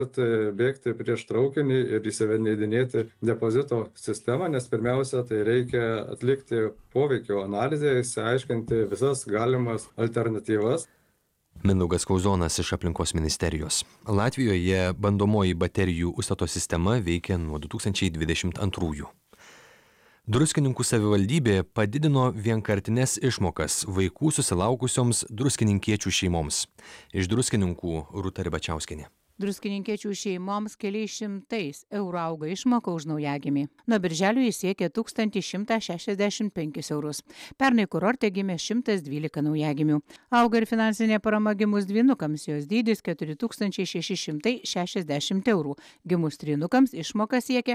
bėgti prieš traukinį ir įsivedinėti depozito sistemą, nes pirmiausia, tai reikia atlikti poveikio analizę, išsiaiškinti visas galimas alternatyvas. Mindaugas Kauzonas iš aplinkos ministerijos. Latvijoje bandomoji baterijų užstato sistema veikia nuo 2022. Druskininkų savivaldybė padidino vienkartines išmokas vaikų susilaukusioms druskininkiečių šeimoms. Iš Druskininkų Rūta Ribačiauskienė. Druskininkiečių šeimoms keliais šimtais eurų auga išmoka už naujagimį. Nuo birželio jis siekia 1165 eurus. Pernai kurorte gimė 112 naujagimių. Auga ir finansinė parama gimus dvynukams, jos dydis 4660 eurų. Gimus trynukams išmoka siekia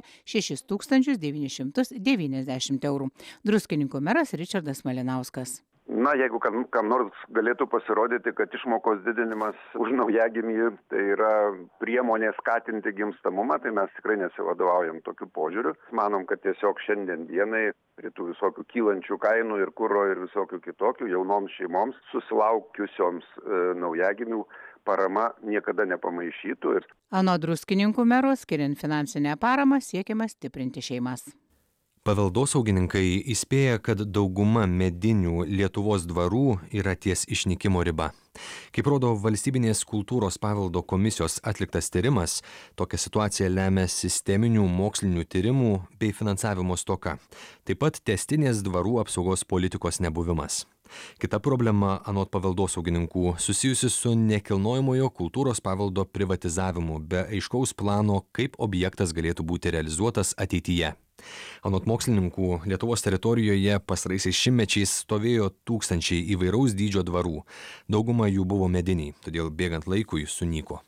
6990 eurų. Druskininkų meras Ričardas Malinauskas. Jeigu kam nors galėtų pasirodyti, kad išmokos didinimas už naujagimį tai yra priemonė skatinti gimstamumą, tai mes tikrai nesivadovaujam tokiu požiūriu. Manom, kad tiesiog šiandien dienai prie tų visokių kylančių kainų ir kuro ir visokių kitokių jaunoms šeimoms susilaukiusioms naujagimių parama niekada nepamaišytų. Anot Druskininkų mero, skiriant finansinę paramą siekiama stiprinti šeimas. Paveldosaugininkai įspėja, kad dauguma medinių Lietuvos dvarų yra ties išnykimo riba. Kaip rodo Valstybinės kultūros paveldo komisijos atliktas tyrimas, tokią situaciją lemia sisteminių mokslinių tyrimų bei finansavimo stoka. Taip pat tęstinės dvarų apsaugos politikos nebuvimas. Kita problema, anot paveldosaugininkų, susijusi su nekilnojamojo kultūros paveldo privatizavimu be aiškaus plano, kaip objektas galėtų būti realizuotas ateityje. Anot mokslininkų, Lietuvos teritorijoje pastaraisiais šimtmečiais stovėjo tūkstančiai įvairaus dydžio dvarų. Dauguma jų buvo mediniai, todėl bėgant laikui sunyko.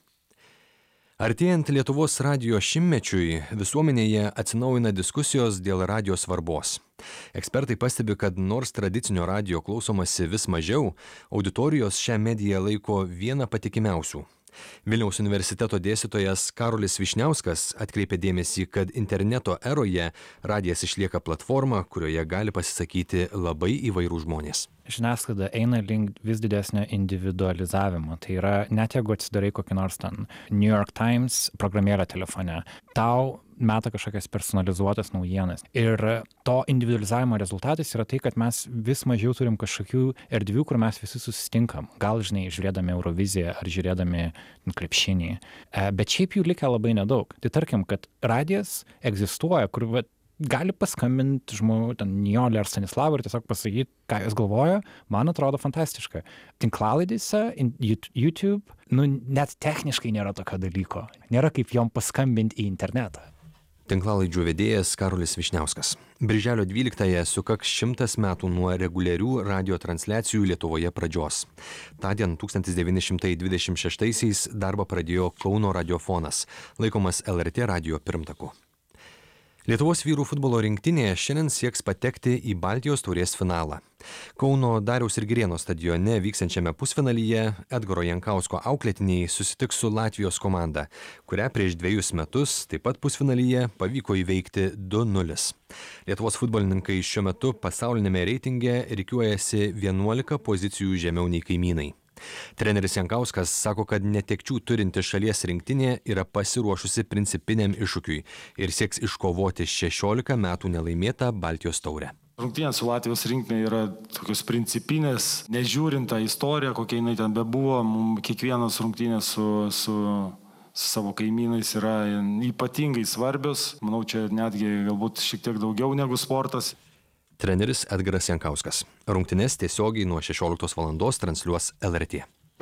Artėjant Lietuvos radijo šimtmečiui, visuomenėje atsinaujina diskusijos dėl radijo svarbos. Ekspertai pastebi, kad nors tradicinio radijo klausomasi vis mažiau, auditorijos šią mediją laiko vieną patikimiausių. Vilniaus universiteto dėstytojas Karolis Vyšniauskas atkreipė dėmesį, kad interneto eroje radijas išlieka platforma, kurioje gali pasisakyti labai įvairūs žmonės. Žiniasklaida eina link vis didesnio individualizavimo. Tai yra, net jeigu atsidarai kokį nors ten New York Times programėlę telefone, tau meta kažkokias personalizuotas naujienas. Ir to individualizavimo rezultatas yra tai, kad mes vis mažiau turim kažkokių erdvių, kur mes visi susitinkam. Gal, žiūrėdami Euroviziją ar žiūrėdami krepšinį. Bet šiaip jų likę labai nedaug. Tai tarkim, kad radijas egzistuoja, kur gali paskambinti žmogų, ten Nijolė ar Stanislavą ir tiesiog pasakyti, ką jis galvoja, man atrodo fantastiška. Tinklalaidėse, YouTube, net techniškai nėra tokio dalyko. Nėra kaip jom paskambinti į internetą. Tinklalaidžių vedėjas Karolis Vyšniauskas. Birželio 12-ąją sukaks 100 metų nuo reguliarių radio transliacijų Lietuvoje pradžios. Tądien 1926-aisiais darbą pradėjo Kauno radiofonas, laikomas LRT radijo pirmtaku. Lietuvos vyrų futbolo rinktinė šiandien sieks patekti į Baltijos taurės finalą. Kauno Dariaus ir Girėno stadione vyksiančiame pusfinalyje Edgaro Jankausko auklėtiniai susitiks su Latvijos komanda, kurią prieš 2 metus taip pat pusfinalyje pavyko įveikti 2-0. Lietuvos futbolininkai šiuo metu pasaulinėme reitinge rikiuojasi 11 pozicijų žemiau nei kaimynai. Treneris Jankauskas sako, kad netekčių turinti šalies rinktinė yra pasiruošusi principiniam iššūkiui ir sieks iškovoti 16 metų nelaimėtą Baltijos taurę. Rungtynės su Latvijos rinktinė yra tokios principinės, nežiūrint tą istoriją, kokia jinai ten bebuvo, kiekvienas rungtynės su savo kaimynais yra ypatingai svarbios. Manau, čia netgi galbūt šiek tiek daugiau negu sportas. Treneris Edgaras Jankauskas. Rungtynes tiesiogiai nuo 16 valandos transliuos LRT.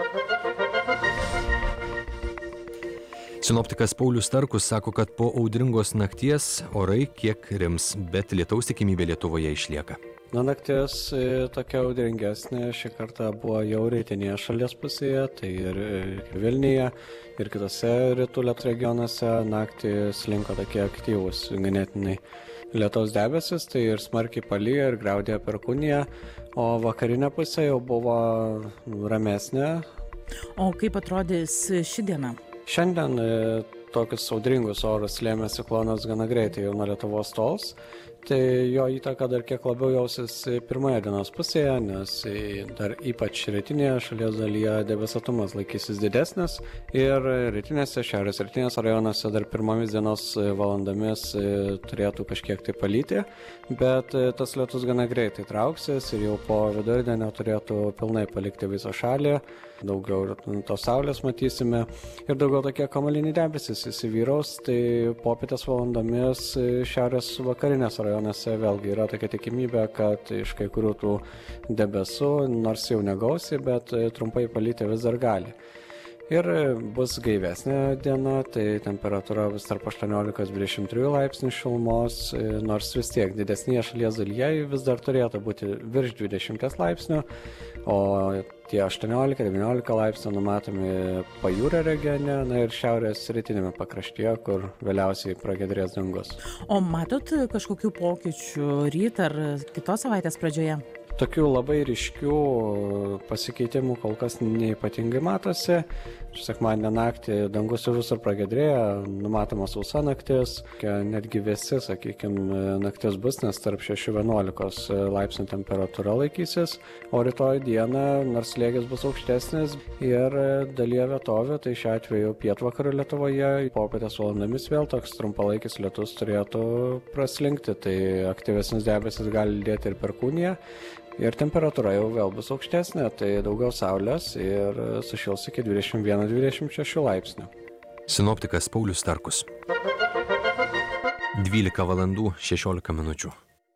Sinoptikas Paulius Starkus sako, kad po audringos nakties orai kiek rims, bet lietaus tikimybė Lietuvoje išlieka. Naktis tokia audringesnė šį kartą buvo jau rytinėje šalies pusėje, tai ir Vilniuje, ir kitose rytų Lietuvos regionuose naktį slinko tokie aktyvūs ganėtinai lietaus debesis, tai ir smarkiai palijo ir griaudėjo perkūnija, o vakarinė pusė jau buvo ramesnė. O kaip atrodys ši diena? Šiandien tokius audringus orus lėmė ciklonas gana greitai jau nuo Lietuvos tols. tai jo įtaka dar kiek labiau jausis pirmoje dienos pusėje, nes dar ypač rytinėje šalies dalyje debesuotumas laikysis didesnis ir rytinėse, šiaurės rytinės rajonuose dar pirmomis dienos valandomis turėtų kažkiek tai palyti, bet tas lietus gana greitai trauksis ir jau po vidurdienio turėtų pilnai palikti visą šalį. Daugiau tos saulės matysime ir daugiau tokie kamuoliniai debesys įsivyraus, tai popietės valandomis šiaurės vakarinės rajonuose vėlgi yra tokia tikimybė, kad iš kai kurių tų debesų, nors jau negausiai, bet trumpai palyti vis dar gali. Ir bus gaivesnė diena, tai temperatūra bus tarp 18-23 laipsnių šilumos, nors vis tiek didesnėje šalies dalyje vis dar turėtų būti virš 20 laipsnių, o tie 18-19 laipsnių numatomi pajūrio regione, na ir šiaurės rytinėme pakraštyje, kur vėliausiai pragiedrės dangus. O matot kažkokių pokyčių ryt ar kitos savaitės pradžioje? Tokių labai ryškių pasikeitimų kol kas neypatingai matosi. Sekmadienio naktį dangus visur pragiedrėja, numatoma sausa naktis, netgi vėsi, sakykime, naktis bus, nes tarp 6-11 laipsnių temperatūra laikysis, o rytoj dieną nors slėgis bus aukštesnis ir dalyje vietovių, tai šiuo atveju pietvakarių Lietuvoje popietės valandomis vėl toks trumpalaikis lietus turėtų praslinkti, tai aktyvesnis debesis gali lydėti ir perkūniją. Ir temperatūra jau vėl bus aukštesnė, tai daugiau saulės ir sušils iki 21-26 laipsnių. Sinoptikas Paulius Starkus. 12 valandų 16 minučių.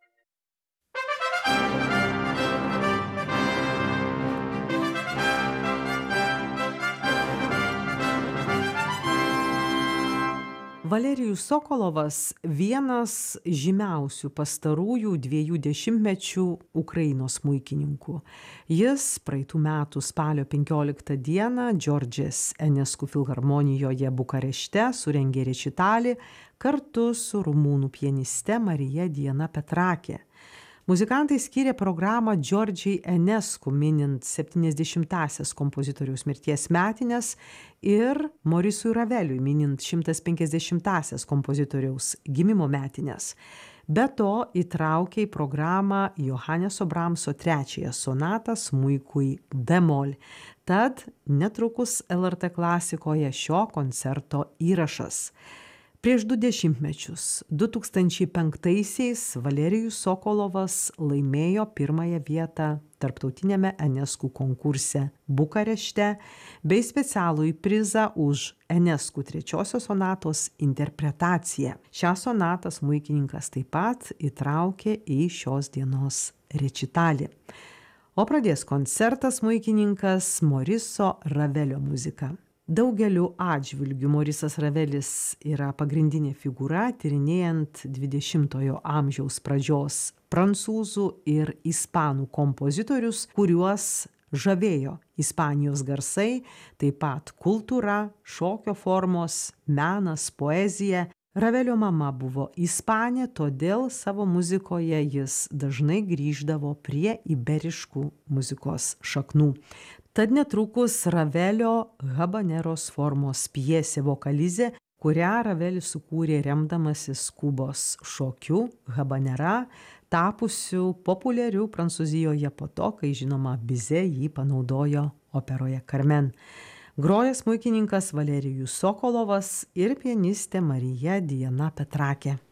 Valerijus Sokolovas vienas žymiausių pastarųjų 2 dešimtmečių Ukrainos smuikininkų. Jis praeitų metų spalio 15 dieną Džordžės Enesku filharmonijoje Bukarešte surengė rečitalį kartu su rumunų pianiste Marija Diana Petrakė. Muzikantai skyrė programą Džordžiai Enesku minint 70-asias kompozitoriaus mirties metines ir Morisui Raveliui minint 150-asias kompozitoriaus gimimo metines. Be to įtraukė į programą Johaneso Bramso 3 sonatą smuikui d-mol. Tad netrukus LRT klasikoje šio koncerto įrašas. Prieš 2 dešimtmečius, 2005-aisiais, Valerijus Sokolovas laimėjo 1 vietą tarptautiniame Enesku konkurse Bukarešte bei specialųjį prizą už Enesku 3 sonatos interpretaciją. Šią sonatą smuikininkas taip pat įtraukė į šios dienos rečitalį. O pradės koncertą smuikininkas Moriso Ravelio muzika. Daugeliu atžvilgių Morisas Ravelis yra pagrindinė figūra, tyrinėjant 20-ojo amžiaus pradžios prancūzų ir ispanų kompozitorius, kuriuos žavėjo Ispanijos garsai, taip pat kultūra, šokio formos, menas, poezija. Ravelio mama buvo ispanė, todėl savo muzikoje jis dažnai grįždavo prie iberiškų muzikos šaknų. Tad netrukus Ravelio habaneros formos pjesė Vokalizė, kurią Ravelis sukūrė remdamasis Kubos šokiu habanera, tapusiu populiariu Prancūzijoje po to, kai žinoma Bizet jį panaudojo operoje Carmen. Groja smuikininkas Valerijus Sokolovas ir pianistė Marija Diana Petrakė.